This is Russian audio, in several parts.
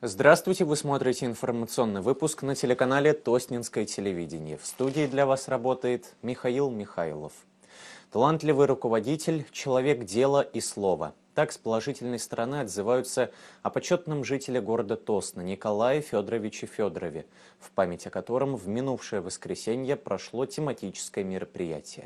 Здравствуйте, вы смотрите информационный выпуск на телеканале Тоснинское телевидение. В студии для вас работает Михаил Михайлов. Талантливый руководитель, человек дела и слова. Так с положительной стороны отзываются о почетном жителе города Тосна Николае Федоровиче Федорове, в память о котором в минувшее воскресенье прошло тематическое мероприятие.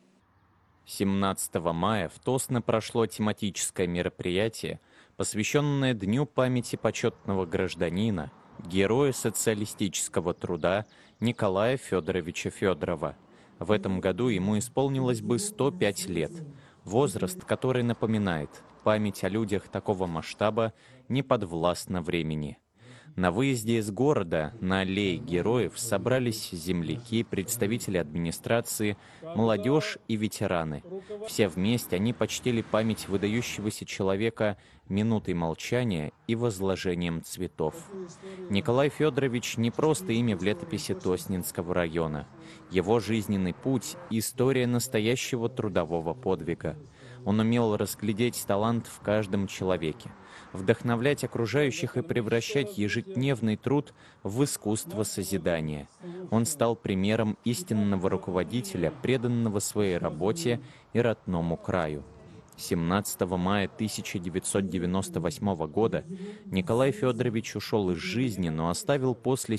17 мая в Тосно прошло тематическое мероприятие, посвященное Дню памяти почетного гражданина, героя социалистического труда Николая Федоровича Федорова. В этом году ему исполнилось бы 105 лет. Возраст, который напоминает, память о людях такого масштаба не подвластна времени. На выезде из города на аллее героев собрались земляки, представители администрации, молодежь и ветераны. Все вместе они почтили память выдающегося человека минутой молчания и возложением цветов. Николай Федорович не просто имя в летописи Тоснинского района. Его жизненный путь – история настоящего трудового подвига. Он умел разглядеть талант в каждом человеке, вдохновлять окружающих и превращать ежедневный труд в искусство созидания. Он стал примером истинного руководителя, преданного своей работе и родному краю. 17 мая 1998 года Николай Федорович ушел из жизни, но оставил после